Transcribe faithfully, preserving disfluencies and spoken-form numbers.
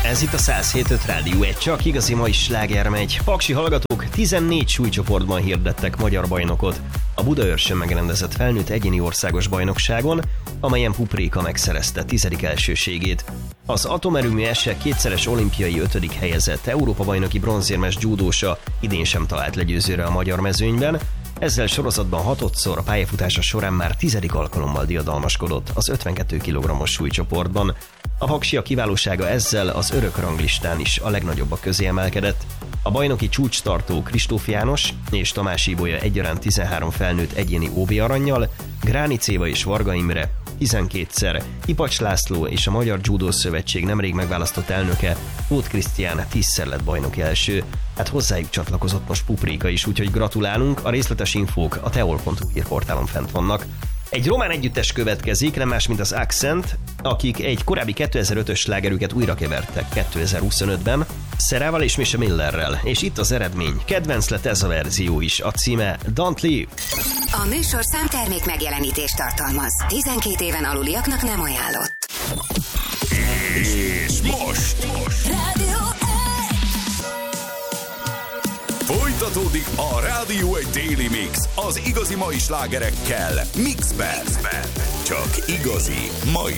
Ez itt a száz hét pont öt Rádió egy, csak igazi mai sláger megy. Paksi hallgatók tizennégy súlycsoportban hirdettek magyar bajnokot a Budaörsön megrendezett felnőtt egyéni országos bajnokságon, amelyen Pupréka megszerezte tizedik elsőségét. Az atomerőmű es kétszeres olimpiai ötödik helyezett Európa-bajnoki bronzérmes judósa idén sem talált legyőzőre a magyar mezőnyben, ezzel sorozatban hatodszor a pályafutása során már tizedik alkalommal diadalmaskodott az ötvenkét kilogrammos súlycsoportban. A paksi a kiválósága ezzel az örök ranglistán is a legnagyobbak közé emelkedett. A bajnoki csúcstartó Kristóf János és Tamás Ibolya egyaránt tizenhárom felnőtt egyéni ó bé arannyal, Gránic Éva és Varga Imre tizenkétszer, Ipacs László és a Magyar Judo Szövetség nemrég megválasztott elnöke Tóth Krisztián tízszer lett bajnoki első. Hát hozzájuk csatlakozott most Pupréka is, úgyhogy gratulálunk, a részletes infók a teol pont hu hírportálon fent vannak. Egy román együttes következik, nem más, mint az Accent, akik egy korábbi kétezer-ötös slágerüket újra kevertek kétezer-huszonötben, Szerával és Misha Millerrel, és itt az eredmény. Kedvenc lett ez a verzió is, a címe Don't Leave. A műsor számtermék megjelenítést tartalmaz. tizenkét éven aluliaknak nem ajánlott. És most! Rádió Folytatódik a Rádió egy Daily Mix az igazi mai slágerekkel Mixben. Csak igazi mai